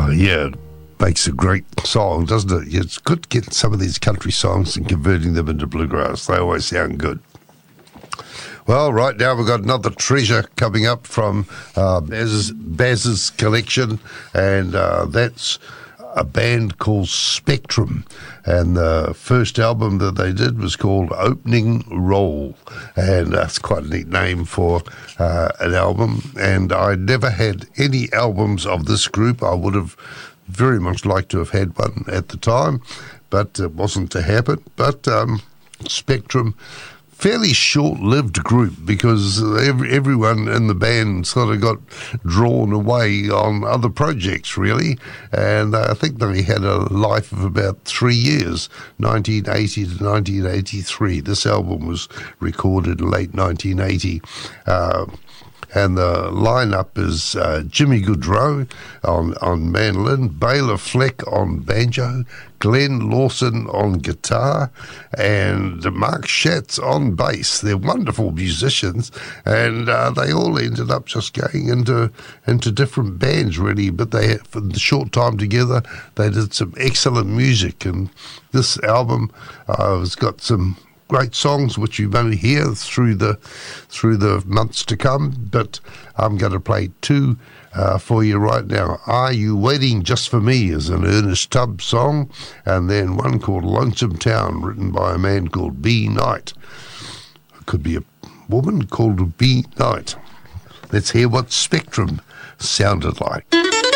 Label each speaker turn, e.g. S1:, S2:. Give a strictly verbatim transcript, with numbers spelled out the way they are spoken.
S1: Oh, yeah. Makes a great song, doesn't it? It's good to get some of these country songs and converting them into bluegrass. They always sound good. Well, right now we've got another treasure coming up from uh, Baz's, Baz's collection, and uh, that's a band called Spectrum. And the first album that they did was called Opening Roll, and that's quite a neat name for uh, an album. And I never had any albums of this group. I would have very much liked to have had one at the time, but it wasn't to happen. But um, Spectrum, fairly short-lived group, because every, everyone in the band sort of got drawn away on other projects, really. And I think they had a life of about three years, nineteen eighty to nineteen eighty-three. This album was recorded in late nineteen eighty. Uh, And the lineup is uh, Jimmy Goodrow on, on mandolin, Bela Fleck on banjo, Glenn Lawson on guitar, and Mark Schatz on bass. They're wonderful musicians, and uh, they all ended up just going into into different bands, really. But they, for the short time together, they did some excellent music. And this album uh, has got some great songs which you may hear through the through the months to come, but I'm going to play two uh, for you right now. Are You Waiting Just For Me is an Ernest Tubb song, and then one called Lonesome Town, written by a man called B. Knight. It could be a woman called B. Knight. Let's hear what Spectrum sounded like.